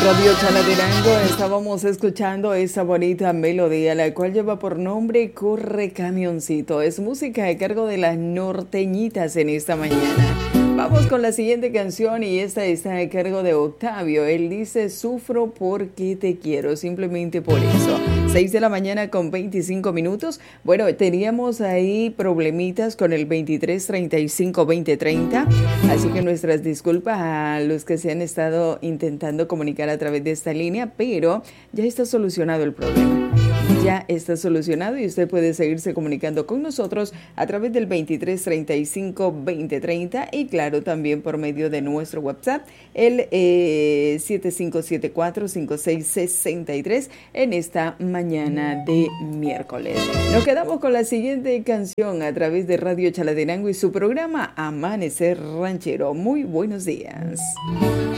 Radio Chalatenango estábamos escuchando esa bonita melodía, la cual lleva por nombre Corre Camioncito. Es música a cargo de las norteñitas en esta mañana. Vamos con la siguiente canción y esta está a cargo de Octavio. Él dice, sufro porque te quiero, simplemente por eso. 6 de la mañana con 25 minutos. Bueno, teníamos ahí problemitas con el 2335-2030, así que nuestras disculpas a los que se han estado intentando comunicar a través de esta línea, pero ya está solucionado el problema. Ya está solucionado y usted puede seguirse comunicando con nosotros a través del 2335-2030 y claro, también por medio de nuestro WhatsApp, el 7574-5663 en esta mañana de miércoles. Nos quedamos con la siguiente canción a través de Radio Chalatenango y su programa Amanecer Ranchero. Muy buenos días.